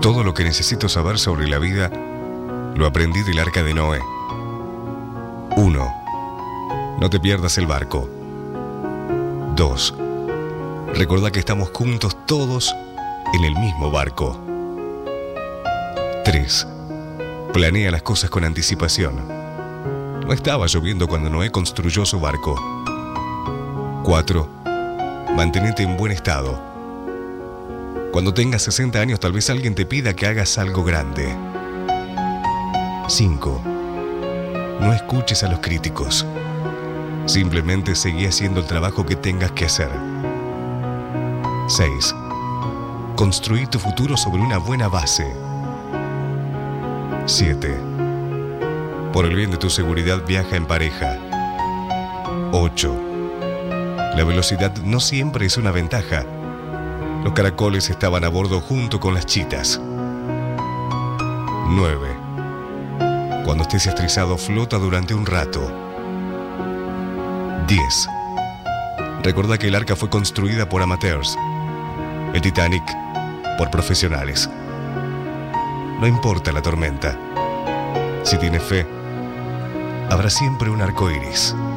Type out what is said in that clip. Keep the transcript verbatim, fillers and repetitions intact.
Todo lo que necesito saber sobre la vida lo aprendí del Arca de Noé. uno. No te pierdas el barco. dos. Recordá que estamos juntos todos en el mismo barco. tres. Planea las cosas con anticipación. No estaba lloviendo cuando Noé construyó su barco. cuatro. Mantenete en buen estado. Cuando tengas sesenta años, tal vez alguien te pida que hagas algo grande. cinco. No escuches a los críticos. Simplemente seguí haciendo el trabajo que tengas que hacer. seis. Construí tu futuro sobre una buena base. siete. Por el bien de tu seguridad, viaja en pareja. ocho. La velocidad no siempre es una ventaja. Los caracoles estaban a bordo junto con las chitas. nueve. Cuando estés estresado, flota durante un rato. diez. Recordá que el arca fue construida por amateurs. El Titanic por profesionales. No importa la tormenta. Si tienes fe, habrá siempre un arco iris.